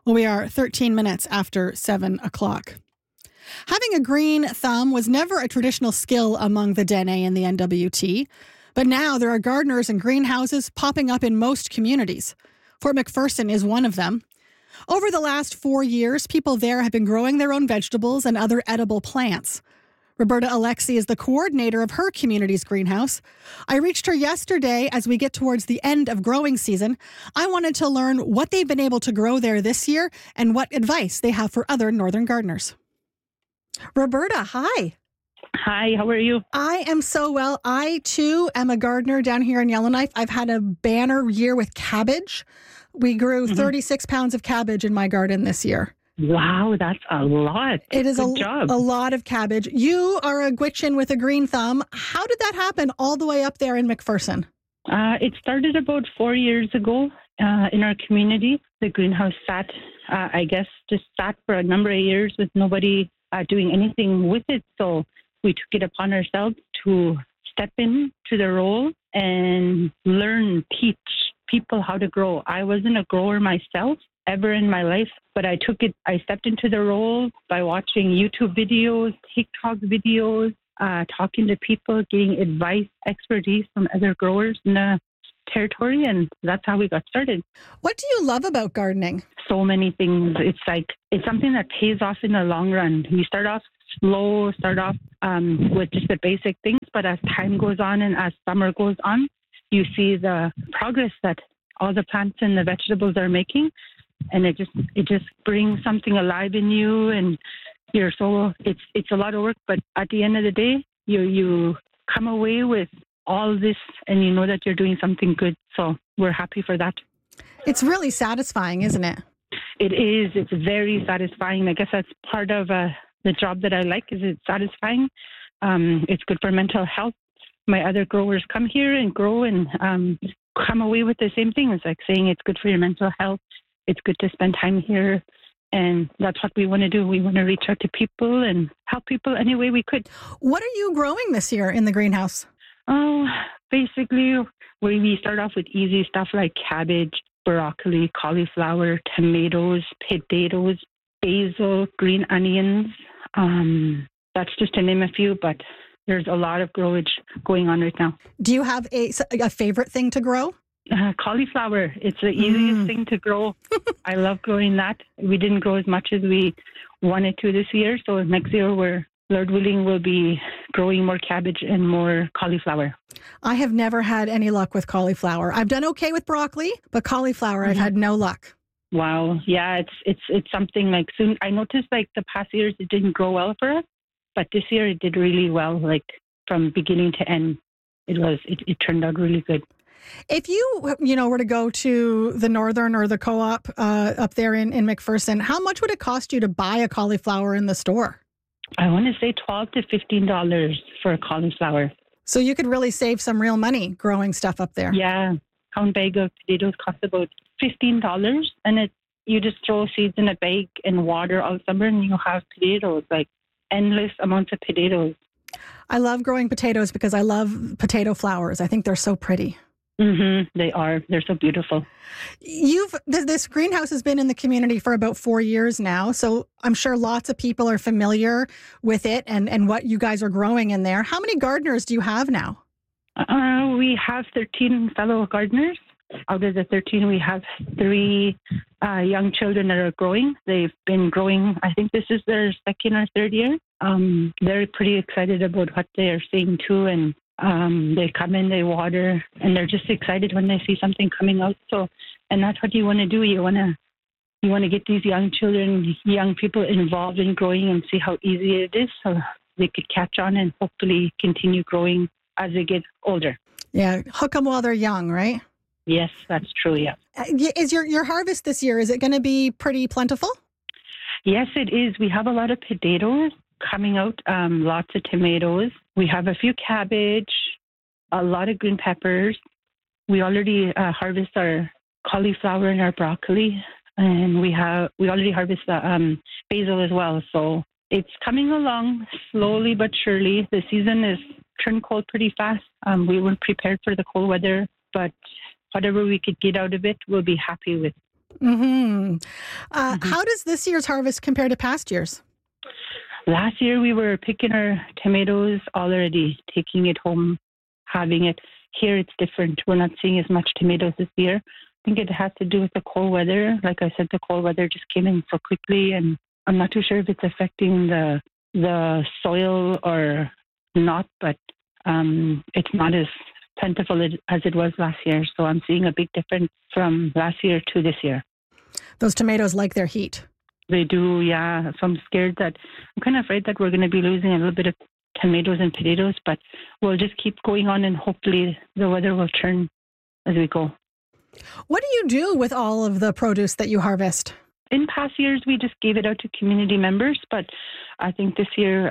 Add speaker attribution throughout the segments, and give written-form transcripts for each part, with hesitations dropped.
Speaker 1: Well, we are 13 minutes after 7 o'clock. Having a green thumb was never a traditional skill among the Dene and the NWT, but now there are gardeners and greenhouses popping up in most communities. Fort McPherson is one of them. Over the last 4 years, people there have been growing their own vegetables and other edible plants. Roberta Alexi is the coordinator of her community's greenhouse. I reached her yesterday as we get towards the end of growing season. I wanted to learn what they've been able to grow there this year and what advice they have for other northern gardeners. Roberta, hi.
Speaker 2: Hi, how are you?
Speaker 1: I am so well. I, too, am a gardener down here in Yellowknife. I've had a banner year with cabbage. We grew 36 pounds of cabbage in my garden this year.
Speaker 2: Wow, that's a lot.
Speaker 1: It is
Speaker 2: Good job.
Speaker 1: a lot of cabbage. You are a Gwich'in with a green thumb. How did that happen all the way up there in McPherson?
Speaker 2: It started about 4 years ago in our community. The greenhouse sat for a number of years with nobody doing anything with it. So we took it upon ourselves to step in to the role and teach people how to grow. I wasn't a grower myself ever in my life, but I stepped into the role by watching YouTube videos, TikTok videos, talking to people, getting advice, expertise from other growers in the territory, and that's how we got started.
Speaker 1: What do you love about gardening?
Speaker 2: So many things. It's something that pays off in the long run. You start off slow, with just the basic things, but as time goes on and as summer goes on, you see the progress that all the plants and the vegetables are making, and it just brings something alive in you, and it's a lot of work, but at the end of the day, you come away with all this and you know that you're doing something good. So we're happy for that.
Speaker 1: It's really satisfying, isn't it?
Speaker 2: It is. It's very satisfying. I guess that's part of the job that I like, is it's satisfying. It's good for mental health. My other growers come here and grow and come away with the same thing. It's like saying it's good for your mental health. It's good to spend time here. And that's what we want to do. We want to reach out to people and help people any way we could.
Speaker 1: What are you growing this year in the greenhouse?
Speaker 2: Oh, basically, we start off with easy stuff like cabbage, broccoli, cauliflower, tomatoes, potatoes, basil, green onions. That's just to name a few, but there's a lot of growage going on right now.
Speaker 1: Do you have a favorite thing to grow?
Speaker 2: Cauliflower. It's the easiest thing to grow. I love growing that. We didn't grow as much as we wanted to this year, so next year Lord willing, we'll be growing more cabbage and more cauliflower.
Speaker 1: I have never had any luck with cauliflower. I've done okay with broccoli, but cauliflower, I've had no luck.
Speaker 2: Wow. Yeah, it's something like soon. I noticed like the past years it didn't grow well for us, but this year it did really well. Like from beginning to end, it turned out really good.
Speaker 1: If you were to go to the Northern or the Co-op up there in McPherson, how much would it cost you to buy a cauliflower in the store?
Speaker 2: I want to say $12 to $15 for a cauliflower.
Speaker 1: So you could really save some real money growing stuff up there.
Speaker 2: Yeah. Pound bag of potatoes costs about $15, and you just throw seeds in a bag and water all summer, and you have potatoes, like endless amounts of potatoes.
Speaker 1: I love growing potatoes because I love potato flowers. I think they're so pretty.
Speaker 2: They are. They're so beautiful.
Speaker 1: This greenhouse has been in the community for about 4 years now, so I'm sure lots of people are familiar with it and what you guys are growing in there. How many gardeners do you have now?
Speaker 2: We have 13 fellow gardeners. Out of the 13, we have 3 young children that are growing. They've been growing, I think this is their second or third year. They're pretty excited about what they are seeing too, and they come in, they water, and they're just excited when they see something coming out. So, and that's what you want to do. You want to get these young children, young people involved in growing and see how easy it is, so they could catch on and hopefully continue growing as they get older.
Speaker 1: Yeah, hook them while they're young, right?
Speaker 2: Yes, that's true. Yeah.
Speaker 1: Is your harvest this year? Is it going to be pretty plentiful?
Speaker 2: Yes, it is. We have a lot of potatoes coming out, lots of tomatoes. We have a few cabbage, a lot of green peppers. We already harvest our cauliflower and our broccoli, and we already harvest the basil as well. So it's coming along slowly but surely. The season is turned cold pretty fast. We weren't prepared for the cold weather, but whatever we could get out of it, we'll be happy with.
Speaker 1: Mm-hmm. How does this year's harvest compare to past years?
Speaker 2: Last year, we were picking our tomatoes already, taking it home, having it. Here, it's different. We're not seeing as much tomatoes this year. I think it has to do with the cold weather. Like I said, the cold weather just came in so quickly, and I'm not too sure if it's affecting the soil or not, but it's not as plentiful as it was last year. So I'm seeing a big difference from last year to this year.
Speaker 1: Those tomatoes like their heat.
Speaker 2: They do, yeah. So I'm kind of afraid that we're going to be losing a little bit of tomatoes and potatoes, but we'll just keep going on and hopefully the weather will turn as we go.
Speaker 1: What do you do with all of the produce that you harvest?
Speaker 2: In past years, we just gave it out to community members, but I think this year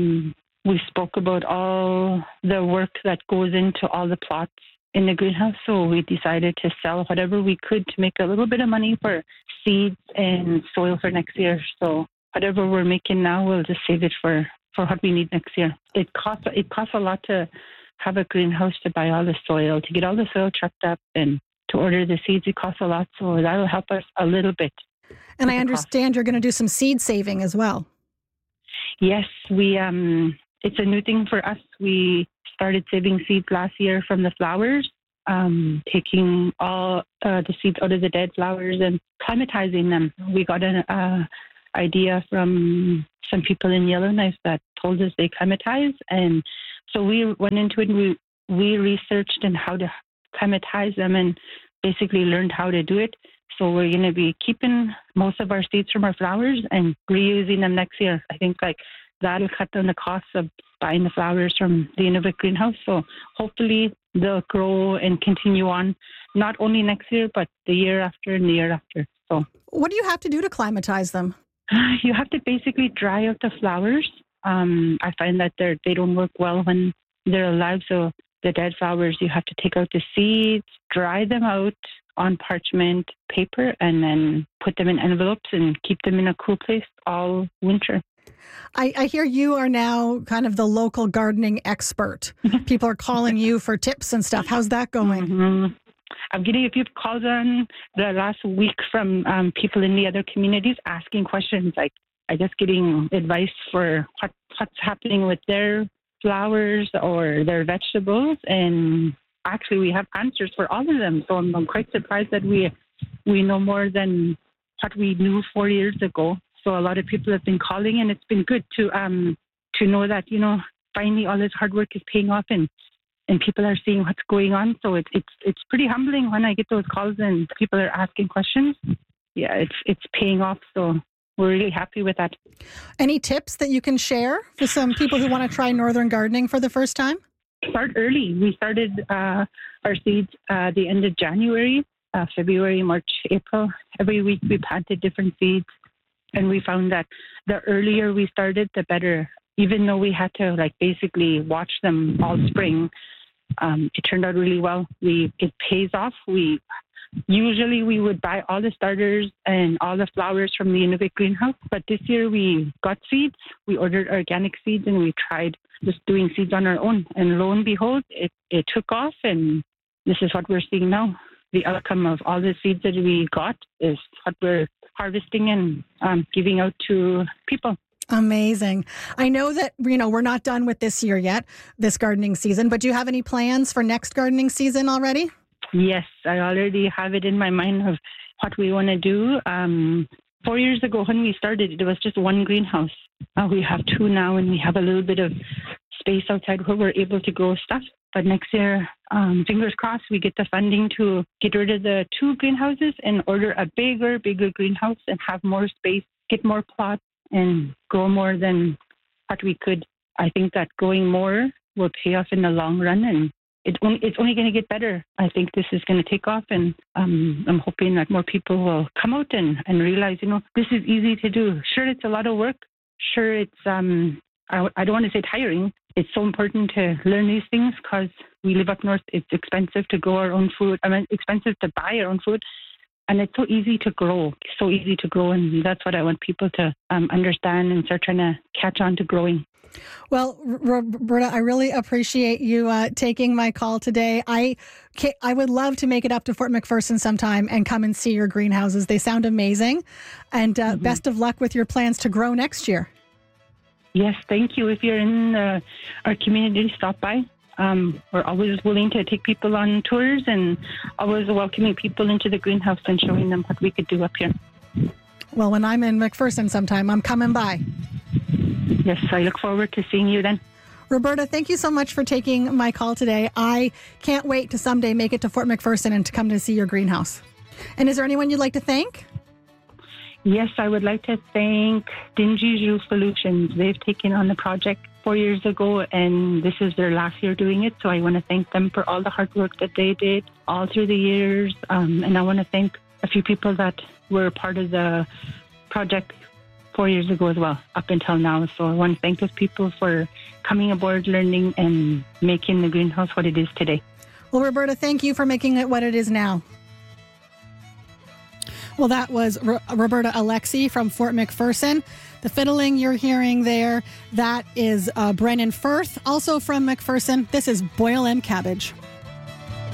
Speaker 2: we spoke about all the work that goes into all the plots in the greenhouse. So we decided to sell whatever we could to make a little bit of money for seeds and soil for next year. So whatever we're making now, we'll just save it for what we need next year. It costs a lot to have a greenhouse, to buy all the soil, to get all the soil trucked up, and to order the seeds. It costs a lot, so that'll help us a little bit.
Speaker 1: And I understand you're going to do some seed saving as well.
Speaker 2: Yes, we. It's a new thing for us. We started saving seeds last year from the flowers, taking all the seeds out of the dead flowers and climatizing them. We got an idea from some people in Yellowknife that told us they climatize, and so we went into it and we researched on how to climatize them and basically learned how to do it. So we're going to be keeping most of our seeds from our flowers and reusing them next year. I think that'll cut down the cost of buying the flowers from the Inuvik greenhouse. So hopefully they'll grow and continue on, not only next year, but the year after and the year after. So
Speaker 1: what do you have to do to climatize them?
Speaker 2: You have to basically dry out the flowers. I find that they don't work well when they're alive. So the dead flowers, you have to take out the seeds, dry them out on parchment paper, and then put them in envelopes and keep them in a cool place all winter.
Speaker 1: I hear you are now kind of the local gardening expert. People are calling you for tips and stuff. How's that going?
Speaker 2: Mm-hmm. I'm getting a few calls on the last week from people in the other communities asking questions, like I guess getting advice for what's happening with their flowers or their vegetables. And actually we have answers for all of them. So I'm quite surprised that we know more than what we knew 4 years ago. So a lot of people have been calling, and it's been good to know that, finally all this hard work is paying off and people are seeing what's going on. So it's pretty humbling when I get those calls and people are asking questions. Yeah, it's paying off. So we're really happy with that.
Speaker 1: Any tips that you can share for some people who want to try northern gardening for the first time?
Speaker 2: Start early. We started our seeds the end of January, February, March, April. Every week we planted different seeds. And we found that the earlier we started, the better. Even though we had to basically watch them all spring, it turned out really well. It pays off. Usually we would buy all the starters and all the flowers from the Inuvik greenhouse, but this year we got seeds. We ordered organic seeds and we tried just doing seeds on our own. And lo and behold, it took off, and this is what we're seeing now. The outcome of all the seeds that we got is what we're harvesting and giving out to people.
Speaker 1: Amazing. I know that, we're not done with this year yet, this gardening season, but do you have any plans for next gardening season already?
Speaker 2: Yes, I already have it in my mind of what we want to do. 4 years ago when we started, it was just one greenhouse. We have two now, and we have a little bit of space outside where we're able to grow stuff. But next year, fingers crossed, we get the funding to get rid of the two greenhouses and order a bigger greenhouse and have more space, get more plots, and grow more than what we could. I think that growing more will pay off in the long run, and it's only going to get better. I think this is going to take off, and I'm hoping that more people will come out and realize, this is easy to do. Sure, it's a lot of work. Sure, it's I don't want to say tiring. It's so important to learn these things because we live up north. It's expensive to grow our own food. Expensive to buy our own food. And it's so easy to grow. And that's what I want people to understand and start trying to catch on to growing.
Speaker 1: Well, Roberta, I really appreciate you taking my call today. I would love to make it up to Fort McPherson sometime and come and see your greenhouses. They sound amazing. And best of luck with your plans to grow next year.
Speaker 2: Yes, thank you. If you're in our community, stop by. We're always willing to take people on tours and always welcoming people into the greenhouse and showing them what we could do up here.
Speaker 1: Well, when I'm in McPherson sometime, I'm coming by.
Speaker 2: Yes, I look forward to seeing you then.
Speaker 1: Roberta, thank you so much for taking my call today. I can't wait to someday make it to Fort McPherson and to come to see your greenhouse. And is there anyone you'd like to thank?
Speaker 2: Yes, I would like to thank Dingy Roof Solutions. They've taken on the project 4 years ago, and this is their last year doing it. So I want to thank them for all the hard work that they did all through the years. And I want to thank a few people that were part of the project 4 years ago as well, up until now. So I want to thank those people for coming aboard, learning, and making the greenhouse what it is today.
Speaker 1: Well, Roberta, thank you for making it what it is now. Well, that was Roberta Alexi from Fort McPherson. The fiddling you're hearing there, that is Brennan Firth, also from McPherson. This is Boyle M. Cabbage.